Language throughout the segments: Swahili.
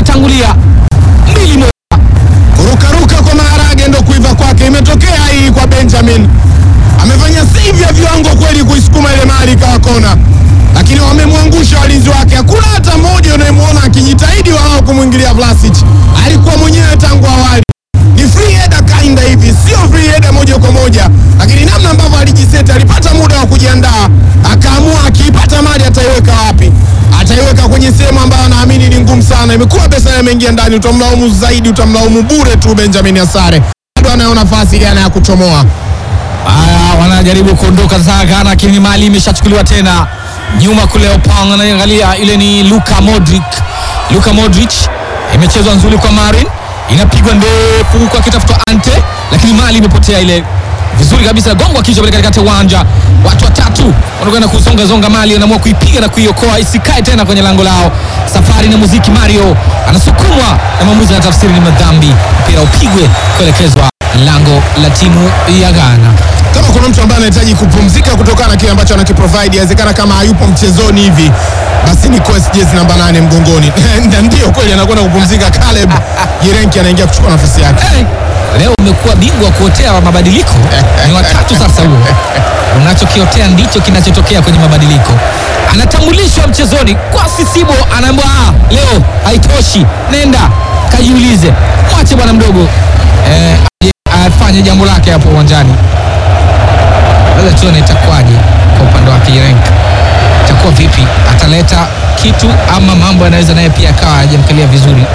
anatangulia 2-1. Kurukaruka kwa Maharage ndo kuiva kwake. Imetokea hii kwa Benjamin. Amefanya save ya viwango kweli kuisukuma ile mali kwa kona. Lakini wamemwangusha walinzi wake. Hakuna hata mmoja unayemwona akijitahidi wao kumwingilia Vlasic. Alikuwa mwenyewe tangu awali. Ni free header kinda hivi, sio free header moja kwa moja. Lakini namna ambavyo alijiseta, alipata muda wa kujiandaa, akaamua akiipata mali ataiweka wapi? Ataiweka kwenye sehemu ambayo anaamini ni ngumu sana. Imekuwa pesa imeingia ndani, utamlaumu zaidi, utamlaumu bure tu Benjamin Asare. Bado anaona nafasi gani ya kuchomoa. Wanajaribu kuondoka sasa Ghana, lakini mali imeshachukuliwa tena. Nyuma kule Opang anaangalia, ile ni Luka Modric. Imechezwa nzuri kwa Marin. Inapigwa ndefu huko akitafuta Ante, lakini mali imepotea ile. Vizuri kabisa gongo kichwa pale katikati ya uwanja. Watu watatu wanakwenda kusonga mali, anaamua kuipiga na kuiokoa isikae tena kwenye lango lao. Safari na muziki, Mario anasukumwa na mwamuzi, na tafsiri ni madhambi. Mpira upigwe kuelekezwa lango la timu ya Ghana. Kama kuna mtu ambaye anahitaji kupumzika kutokana na kile ambacho anakiprovide, inawezekana kama hayupo mchezoni hivi, basi ni Quest jezi namba 8 mgongoni. Ndio kweli anakwenda kupumzika. Caleb Yerenki anaingia kuchukua nafasi yake. Leo umekuwa bingwa kuotea wa mabadiliko. Ni watatu sasa huo. Unachokiotea ndicho kinachotokea kwenye mabadiliko. Anatambulishwa mchezoni kwa Sisibo, anaambiwa leo haitoshi. Nenda kajiulize. Mwache bwana mdogo. Afanye jambo lake hapo uwanjani. Sasa tuone itakuwaje kwa upande wake Yerenki. Itakuwa vipi? Ataleta kitu ama mambo yanaweza naye pia akawa hajamkalia vizuri.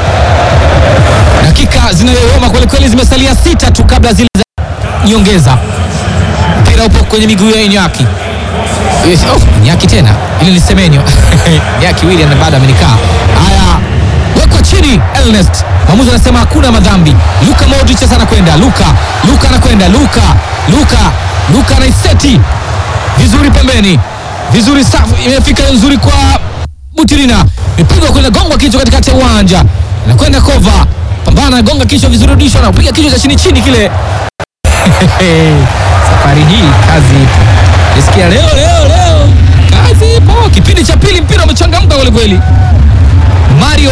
Dakika zinayoyoma kweli kweli, zimesalia 6 tu kabla zile za nyongeza. Mpira upo kwenye miguu ya Inyaki. Inyaki tena. Ile ni Semenyo. Inyaki William bado amenikaa. Haya, wekwa chini Ernest. Mwamuzi anasema hakuna madhambi. Luka Modric sasa anakwenda. Luka anakwenda. Luka anaiseti vizuri pembeni. Vizuri safu imefika nzuri kwa Butirina. Mipigwa kwenda gonga kichwa katikati ya uwanja. Anakwenda Kova. Pambana gonga kichwa vizuri, rudishwa na kupiga kichwa cha chini kile. Safari hii kazi ipo. Nisikia leo kazi ipo. Kipindi cha pili mpira umechangamka kweli kweli. Mario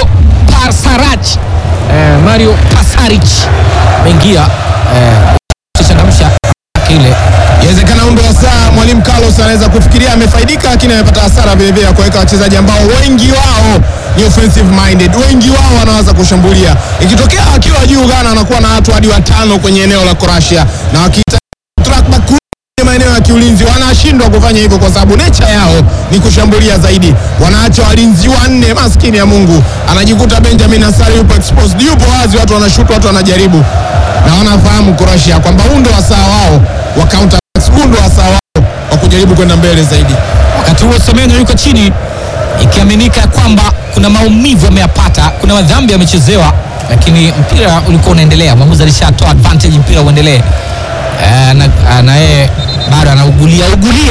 Pasaric mengia changamsha kile. Inawezekana umbe wa saa mwalimu Carlos anaweza kufikiria amefaidika, lakini amepata hasara vile vile kuweka wachezaji ambao wengi wao ni offensive minded. Wengi wao wanaanza kushambulia. Ikitokea akiwa juu Ghana anakuwa na watu hadi 5 kwenye eneo la Croatia, na wakita track back maeneo ya kiulinzi wanashindwa kufanya hivyo kwa sababu nature yao ni kushambulia zaidi. Wanaacha walinzi 4, maskini ya Mungu. Anajikuta Benjamin Asare yupo exposed, yupo wazi, watu wanashoot, watu wanajaribu. Na wanafahamu Croatia kwamba huo ndo wasaa wao wa counter, huo ndo wasaa wao wa kujaribu kwenda mbele zaidi. Wakati huo Semenyo yuko chini, ikiaminika kwamba kuna maumivu ameyapata, kuna madhambi amechezewa, lakini mpira ulikuwa unaendelea. Mwamuzi alishatoa advantage mpira uendelee. Na yeye bado anaugulia.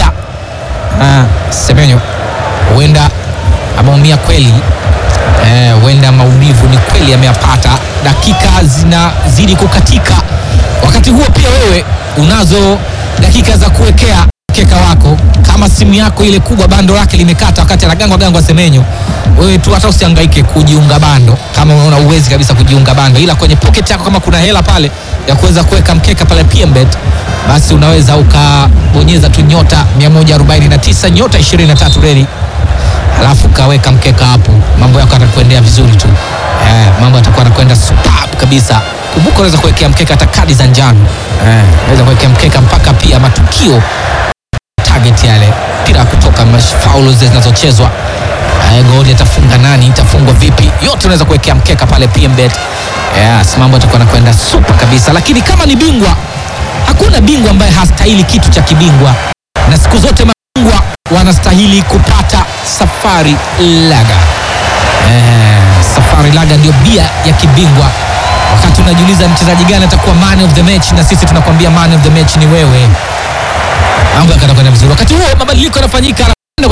Semenyo huenda ameumia kweli. Huenda maumivu ni kweli ameyapata. Dakika zinazidi kukatika. Wakati huo pia wewe unazo dakika za kuwekea mkeka wako. Kama simu yako ile kubwa bando lake limekata wakati anagangwa Semenyo, wewe tu hata usihangaike kujiunga bando kama unaona uwezi kabisa kujiunga bando, ila kwenye pocket yako kama kuna hela pale ya kuweza kuweka mkeka pale PMBet, basi unaweza ukabonyeza tu nyota 149 nyota 23 reli, alafu kaweka mkeka hapo. Mambo yako yatakwendea vizuri tu. Mambo yatakuwa yanakwenda superb kabisa. Kumbuka unaweza kuwekea mkeka hata kadi za njano. Unaweza kuwekea mkeka mpaka pia matukio target yale, mpira kutoka faulu zinazochezwa. Goli atafunga nani, itafungwa vipi, yote unaweza kuwekea mkeka pale PMBet. Mambo yatakuwa yanakwenda super kabisa. Lakini kama ni bingwa, hakuna bingwa ambaye hastahili kitu cha kibingwa, na siku zote mabingwa wanastahili kupata Safari Lager. Safari Lager ndio bia ya kibingwa. Wakati unajiuliza mchezaji gani atakuwa man of the match, na sisi tunakwambia man of the match ni wewe. Mambo yanakwenda vizuri. Wakati huo mabadiliko yanafanyika, anakwenda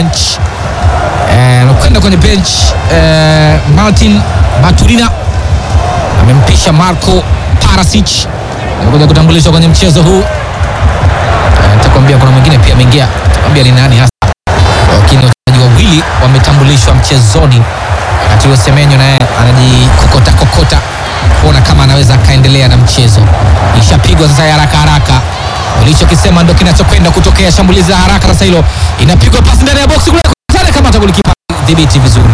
kwenye bench. Martin Baturina amempisha Marko Parasic. Anakuja kutambulishwa kwenye mchezo huu. Nitakwambia kuna mwingine pia ameingia. Nitakwambia ni nani hasa. Lakini wachezaji wawili wawili wametambulishwa mchezoni, wakati huo Semenyo naye anajikokota kuona kama anaweza akaendelea na mchezo. Ishapigwa sasa ya haraka haraka, ulichokisema ndio kinachokwenda kutokea. Shambulizi la haraka sasa, hilo inapigwa pasi ndani ya box kule, kama golikipa dhibiti vizuri.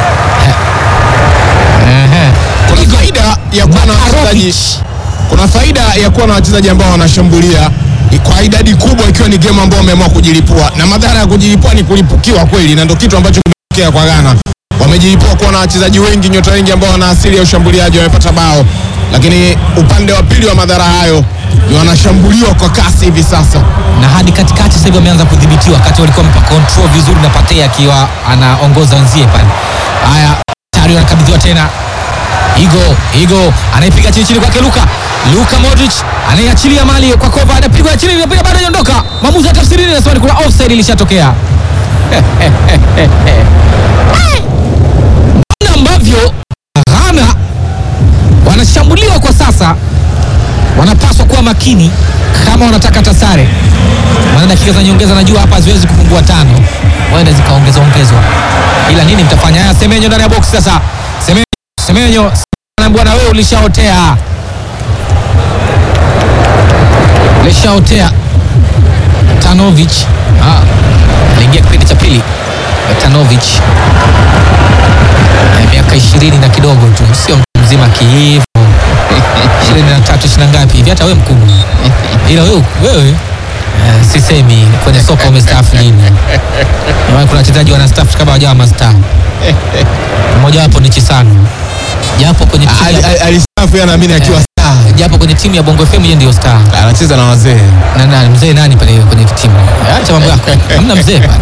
Kuna faida ya kuwa na wachezaji, kuna faida ya kuwa na wachezaji ambao wanashambulia kwa idadi kubwa, ikiwa ni game ambao wameamua kujilipua, na madhara ya kujilipua ni kulipukiwa kweli, na ndio kitu ambacho kimetokea kwa Ghana. Wamejilipua kuwa na wachezaji wengi, nyota wengi ambao wana asili ya ushambuliaji, wamepata bao, lakini upande wa pili wa madhara hayo ni wanashambuliwa kwa kasi hivi sasa, na hadi katikati sasa hivi wameanza kudhibitiwa, wakati walikuwa wampa control vizuri na Partey akiwa anaongoza wenzie pale. Haya, tayari anakabidhiwa tena Igo anaipiga chini kwake Luka Modric anaiachilia mali kwa Kova, anapigwa chini, anapiga bado hajaondoka. Maamuzi ya tafsirini anasema ni kuna offside ilishatokea. Namna ambavyo Ghana wanashambuliwa kwa sasa, wanapaswa kuwa makini kama wanataka tasare, maana dakika za nyongeza najua hapa haziwezi kupungua 5, waenda zikaongezwa, ila nini mtafanya? Haya, Semenyo ndani ya box sasa. Semenyo anaambiwa na wewe ulishaotea. Tanovic aliingia kipindi cha pili. Tanovic miaka 20 na kidogo tu, sio mtu mzima kiivo. 23 20 ngapi hivi, hata wewe mkubwa, ila wewe sisemi kwenye soka umestaafu nini. Kuna wachezaji wanastaafu kama wajawa mastaa. Mmoja wapo ni Chisano, japo kwenye timu alistaafu yana naamini akiwa star, japo kwenye timu ya Bongo FM yeye ndio star, anacheza na wazee. Na mzee nani pale kwenye timu? Acha mambo yako, hamna mzee pale,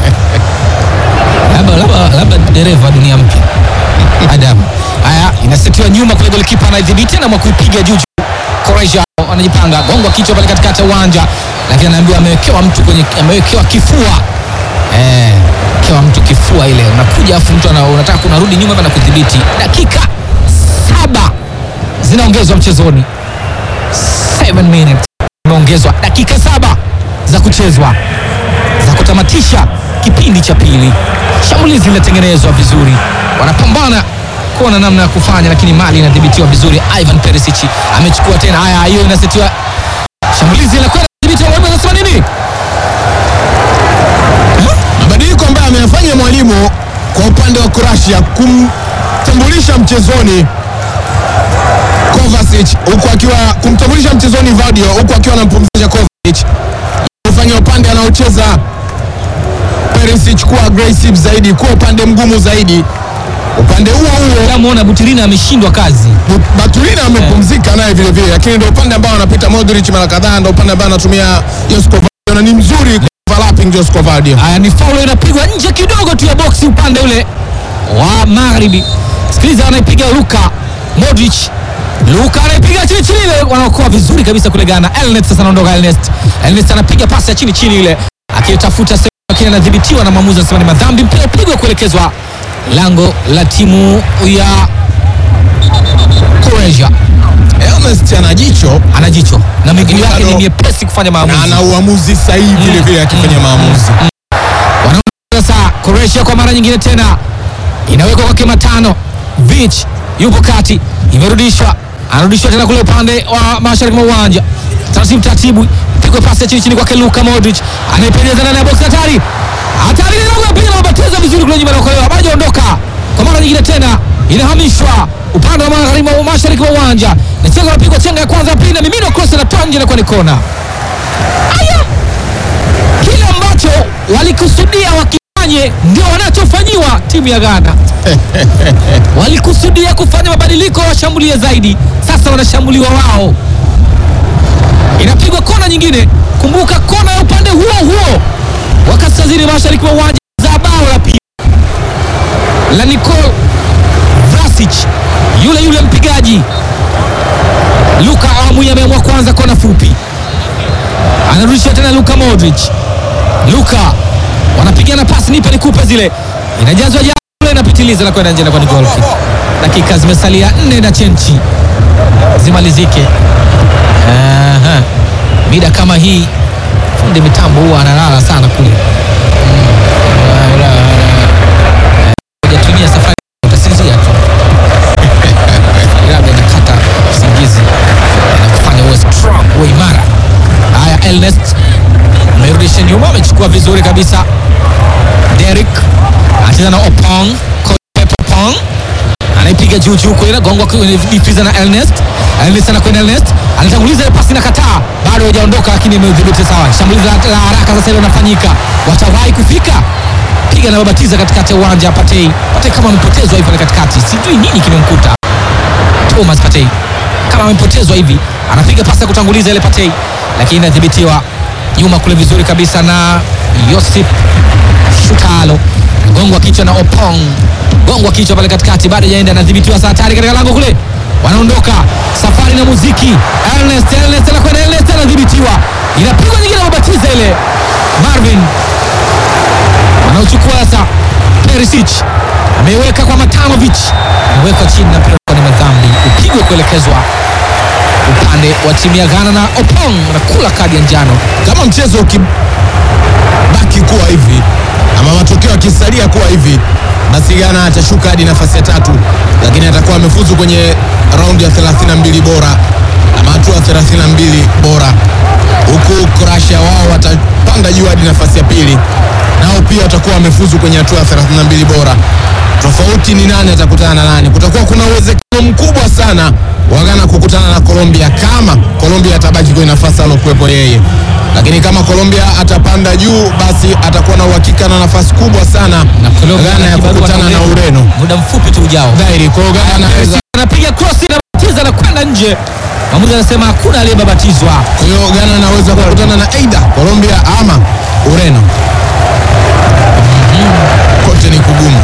labda dereva dunia mpya Adam. Haya, inasetiwa nyuma kule, golikipa anaidhibiti na kuipiga juu. Croatia anajipanga, gongo kichwa pale katikati ya uwanja, lakini anaambiwa amewekewa kifua. Kwa mtu kifua ile unakuja afu mtu unataka kunarudi nyuma na kudhibiti. Dakika 7 zinaongezwa mchezoni, 7 minutes imeongezwa, dakika 7 za kuchezwa za kutamatisha kipindi cha pili. Shambulizi linatengenezwa vizuri, wanapambana kuona namna ya kufanya, lakini mali inadhibitiwa vizuri. Ivan Perisic amechukua tena. Haya, hiyo inasetiwa, shambulizi la kwenda kudhibitiwa. Wewe unasema nini? Mabadiliko ambayo ameyafanya mwalimu kwa upande wa Croatia kumtambulisha mchezoni Kovacic, huku akiwa kumtambulisha mchezoni Vardio, huku akiwa anampumzisha Kovacic, kufanya upande anaocheza Perisic kuwa aggressive zaidi, kuwa upande mgumu zaidi. Upande huo namuona Butirina ameshindwa kazi. Butirina amepumzika naye vile vile, lakini ndio upande ambao anapita Modric mara kadhaa, ndio upande ambao anatumia Josko Vardio, na ni mzuri overlapping Josko Vardio. Haya, ni foul inapigwa nje kidogo tu ya box upande ule wa magharibi. Sikiliza, anaipiga Modric anaipiga chini ile, wanaokoa vizuri kabisa kule Ghana. Elnest sasa anaondoka. Elnest anapiga pasi ya chini ile, akitafuta sehemu, lakini anadhibitiwa na mwamuzi, anasema ni madhambi, mpira upigwa kuelekezwa lango la timu ya Croatia. Elnest ana jicho na miguu yake ni nyepesi kufanya maamuzi, ana uamuzi sahihi vile vile akifanya maamuzi. Wanaona sasa Croatia kwa mara nyingine tena inawekwa kwa kima 5. Vic yupo kati, anarudishwa tena kule upande wa mashariki mwa uwanja. Taratibu pigwa pasi ya chini kwake Luka Modric, anaipeleka ndani ya box. Hatari ndio mpira unabateza vizuri kule nyuma, na kwa bado ondoka kwa mara nyingine tena, inahamishwa upande wa magharibi wa mashariki wa uwanja. Mchezo unapigwa chenga ya kwanza, pili na mimino cross na tanje na kwa kona. Aya, kile ambacho walikusudia wakifanye ndio wanachofanyiwa timu ya Ghana. Walikusudia kufanya mabadiliko, washambulie zaidi, sasa wanashambuliwa wao. Inapigwa kona nyingine, kumbuka kona ya upande huo wa kaskazini mashariki wa uwanja, za bao la pili la Nikola Vlasic, yule mpigaji. Luka awamu ya ameamua kwanza kona fupi, anarudisha tena Luka Modric. Wanapigana pasi, nipe nikupe, zile inajazwa jana, inapitiliza na kwenda nje na kwa ni goal kick. Dakika zimesalia 4 na chenchi zimalizike. Mida kama hii fundi mitambo huwa analala sana kule. ukitumia safari utasinzia tu. Labda nakata usingizi na kufanya uwe strong, uwe imara. Haya, Ernest amerudisha nyuma, amechukua vizuri kabisa. Derek anacheza na Opong, Opong anaipiga juu juu kwa gongo kwenye difiza na Ernest. Ernest anakwenda, Ernest anatanguliza ile pasi na kataa, bado hajaondoka lakini imedhibiti sawa. Shambulizi la haraka sasa ile linafanyika. Watawahi kufika. Piga na babatiza katikati ya uwanja. Partey kama amepotezwa hivi pale katikati. Sijui nini kimemkuta Thomas Partey. Kama amepotezwa hivi. Anapiga pasi ya kutanguliza ile Partey, lakini inadhibitiwa nyuma kule vizuri kabisa na Josip Shutalo. Gongo kichwa na Opong. Gongo kichwa pale katikati, bado yaenda, anadhibitiwa saa hatari katika lango kule. Wanaondoka safari na muziki. Ernest anakwenda, Ernest anadhibitiwa. Inapigwa nyingine babatiza ile. Marvin anauchukua sasa. Perisic ameweka kwa Matanovic, ameweka chini na mpira ni madhambi, upigwe kuelekezwa upande wa timu ya Ghana na Opong anakula kadi ya njano. Kama mchezo ukibaki kuwa hivi ama matokeo yakisalia kuwa hivi, basi Ghana atashuka hadi nafasi ya 3, lakini atakuwa amefuzu kwenye raundi ya 32 bora ama hatua 32 bora, huku Croatia wao watapanda juu hadi nafasi ya 2, nao pia watakuwa wamefuzu kwenye hatua ya 32 bora. Tofauti ni nani atakutana na nani. Kutakuwa kuna uwezekano mkubwa sana wa Ghana kukutana na Colombia kama Colombia atabaki kwenye nafasi alokuwepo yeye, lakini kama Colombia atapanda juu, basi atakuwa na uhakika na nafasi kubwa sana na Ghana ya kukutana na Ureno muda mfupi tu ujao. Dairi kwa Ghana anaweza anapiga cross na batiza na kwenda nje. Mwamuzi anasema hakuna aliyebabatizwa. Kwa hiyo Ghana anaweza kukutana na aidha Colombia ama Ureno. Kote ni kugumu.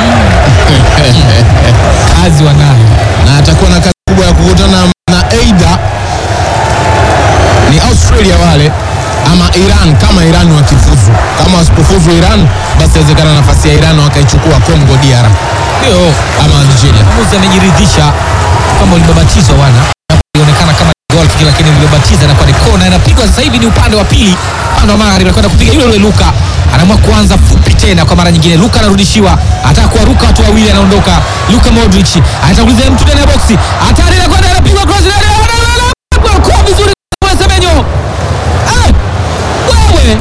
Kazi wanayo, na atakuwa na kazi kubwa ya kukutana na aidha ni Australia wale ama Iran, kama Iran wakifuzu. Kama wasipofuzu Iran, basi inawezekana nafasi ya Iran wakaichukua Congo DR ndio ama Nigeria. Mwamuzi amejiridhisha kama ulibabatizwa wana. Inaonekana kama goal kick, lakini ulibatiza na kwa kona inapigwa sasa hivi ni upande wa pili. Upande wa magharibi anakwenda kupiga yule Luka. Anaamua kuanza fupi tena kwa mara nyingine. Luka anarudishiwa. Ataka kuruka watu wawili, anaondoka. Luka Modric anatanguliza mtu ndani ya boksi. Hatari na kwenda anapigwa cross na kwa vizuri kwa Semenyo. Wewe.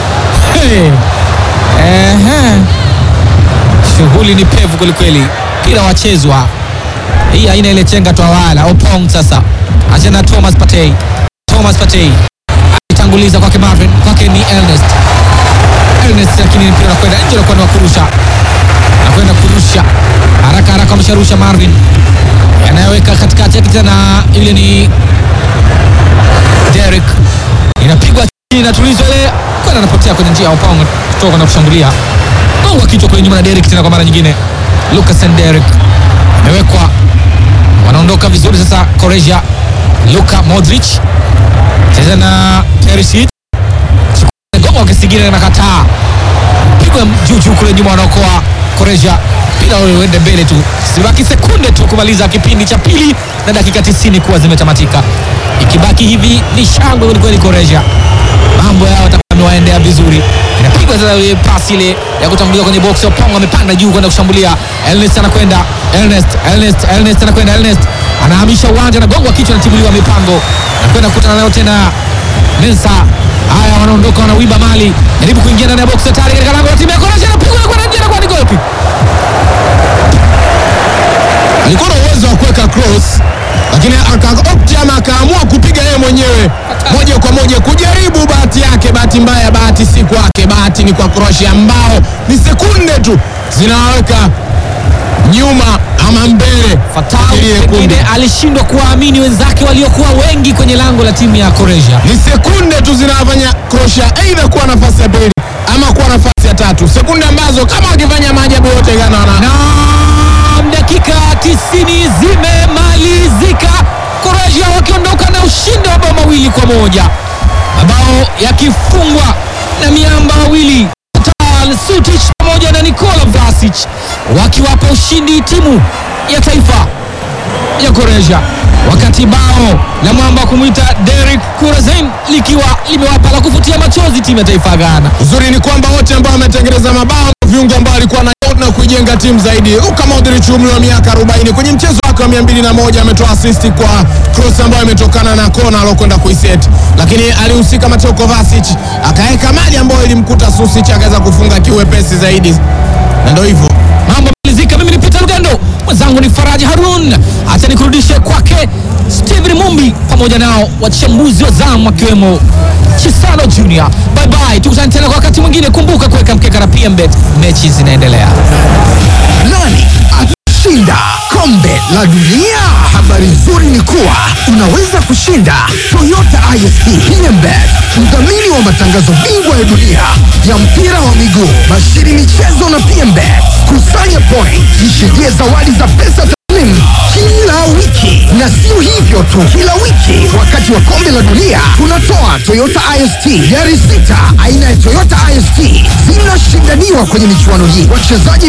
Shughuli ni pevu kweli kweli. Pira wachezwa. Hii haina ile chenga tu wala. Opong sasa. Ajana Thomas Partey. Tanguliza kwake Marvin, kwake ni Ernest, lakini mpira unakwenda nje na kwenda kurusha. Anakwenda kurusha. Haraka amesharusha Marvin. Anayeweka katikati yake tena ile ni Derek. Inapigwa chini na tulizo ile. Kwenda anapotea kwenye njia ya Opong kutoka na kushambulia. Gongo kichwa kwenye nyuma na Derek tena kwa mara nyingine. Lucas and Derek. Amewekwa. Wanaondoka vizuri sasa Croatia. Luka Modric cheza na Perisic. Gongo kisigine na kataa. Pigwa juu kule nyuma, wanaokoa Croatia. Pila uende mbele tu. Sibaki sekunde tu kumaliza kipindi cha pili na dakika 90 kuwa zimetamatika. Ikibaki hivi ni shangwe kweli Croatia. Mambo yao yatakuwa vizuri. Inapigwa sasa ile pasi ile ya kutangulia kwenye box. Opong amepanda juu kwenda kushambulia. Ernest anakwenda. Ernest anakwenda. Ernest anahamisha uwanja na gongo kichwa na tibuliwa mipango. Anakwenda kukutana nayo tena Mensah. Haya, wanaondoka, wanauiba mali. Jaribu kuingia ndani ya box hatari katika lango la timu ya Croatia, anapigwa kwa nje na kwa goal kick. Alikuwa na uwezo wa kuweka cross, lakini akaopti ama akaamua kupiga yeye mwenyewe moja kwa moja kujaribu bahati yake. Bahati mbaya, bahati si kwake, bahati ni kwa Croatia ambao ni sekunde tu zinaweka nyuma ama mbele. Pengine alishindwa kuwaamini wenzake waliokuwa wengi kwenye lango la timu ya Croatia. Ni sekunde tu zinafanya Croatia aidha kuwa nafasi ya pili ama kuwa nafasi ya 3, sekunde ambazo kama wakifanya maajabu yote Ghana na dakika 90 zimemalizika, Croatia wakiondoka na ushindi wa bao 2-1, mabao yakifungwa na miamba wawili Sutic pamoja na Nikola Vlasic, wakiwapa ushindi timu ya taifa ya Croatia, wakati bao la mwamba kumwita Derek Kurazen likiwa limewapa la kufutia machozi timu ya taifa ya Ghana. Uzuri ni kwamba wote ambao wametengeneza mabao viungo ambao alikuwa na na kuijenga timu zaidi. Luka Modric umri wa miaka 40 kwenye mchezo wake wa 201 ametoa assist kwa cross ambayo imetokana na kona alokwenda kuiset, lakini alihusika Mateo Kovacic akaweka mali ambayo ilimkuta Susic akaweza kufunga kiwepesi zaidi, na ndio hivyo mambo malizika. Mimi ni Peter Lugendo, mwenzangu ni Faraji Harun. Acha nikurudishe kwake Steven Mumbi pamoja nao wachambuzi wa zamu akiwemo Chisano Junior. Bye bye, tukutane tena kwa wakati mwingine. Kumbuka kuweka mkeka na PMBet, mechi zinaendelea. Nani atashinda kombe la dunia? Habari nzuri ni kuwa unaweza kushinda Toyota ISP PMBet, mdhamini wa matangazo bingwa ya dunia ya mpira wa miguu, bashiri michezo na PMBet. Kusanya point, jishindie zawadi za pesa kila wiki, na sio hivyo tu, kila wiki wakati wa kombe la dunia tunatoa Toyota IST gari 6 aina ya Toyota IST zinashindaniwa kwenye michuano hii. Wachezaji